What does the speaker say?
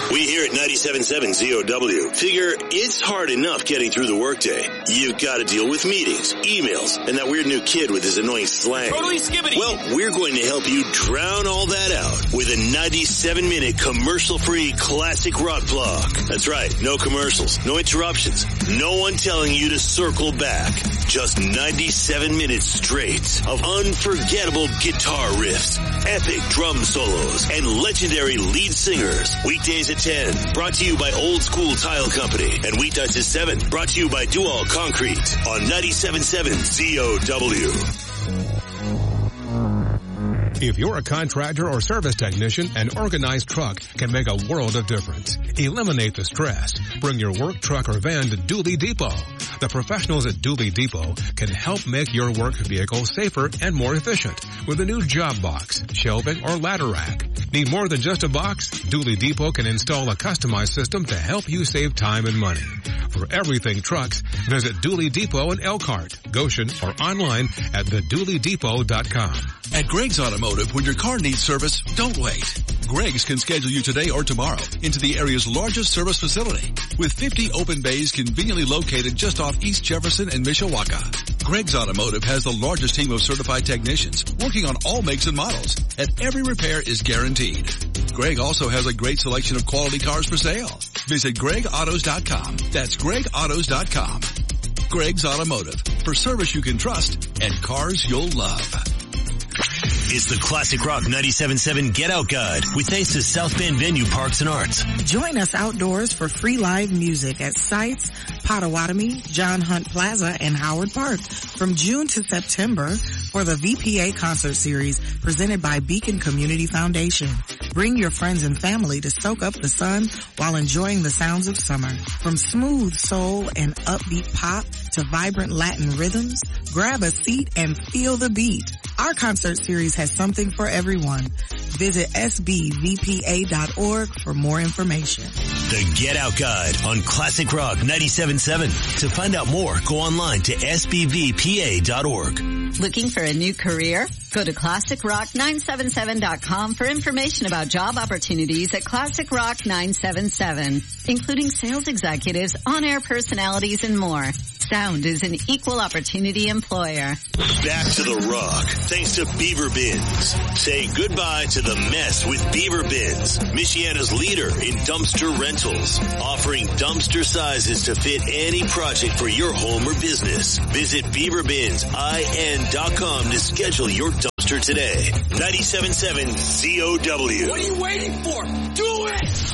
We here at 97.7 ZOW figure it's hard enough getting through the workday. You've got to deal with meetings, emails, and that weird new kid with his annoying slang. Totally skibbity. Well, we're going to help you drown all that out with a 97-minute commercial-free classic rock block. That's right, no commercials, no interruptions, no one telling you to circle back. Just 97 minutes straight of unforgettable guitar riffs, epic drum solos, and legendary lead singers. Weekdays at 10, brought to you by Old School Tile Company, and weeknights at 7, brought to you by Dual Concrete on 97.7 ZOW. If you're a contractor or service technician, an organized truck can make a world of difference. Eliminate the stress. Bring your work truck or van to Dooley Depot. The professionals at Dooley Depot can help make your work vehicle safer and more efficient with a new job box, shelving, or ladder rack. Need more than just a box? Dooley Depot can install a customized system to help you save time and money. For everything trucks, visit Dooley Depot in Elkhart, Goshen, or online at thedooley.depot.com. At Greg's Automotive, when your car needs service, don't wait. Greg's can schedule you today or tomorrow into the area's largest service facility with 50 open bays conveniently located just off East Jefferson and Mishawaka. Greg's Automotive has the largest team of certified technicians working on all makes and models, and every repair is guaranteed. Greg also has a great selection of quality cars for sale. Visit GregAutos.com. That's GregAutos.com. Greg's Automotive, for service you can trust and cars you'll love. It's the Classic Rock 97.7 Get Out Guide with thanks to South Bend Venue Parks and Arts. Join us outdoors for free live music at Sites, Potawatomi, John Hunt Plaza, and Howard Park from June to September for the VPA concert series presented by Beacon Community Foundation. Bring your friends and family to soak up the sun while enjoying the sounds of summer. From smooth soul and upbeat pop to vibrant Latin rhythms, grab a seat and feel the beat. Our concert series has something for everyone. Visit sbvpa.org for more information. The Get Out Guide on Classic Rock 97.7. To find out more, go online to sbvpa.org. Looking for a new career? Go to ClassicRock977.com for information about job opportunities at Classic Rock 977, including sales executives, on-air personalities, and more. Sound is an equal opportunity employer. Back to the rock, thanks to Beaver Bins. Say goodbye to the mess with Beaver Bins, Michiana's leader in dumpster rentals, offering dumpster sizes to fit any project for your home or business. Visit BeaverBinsIN.com to schedule your dumpster today. 97.7 ZOW. What are you waiting for?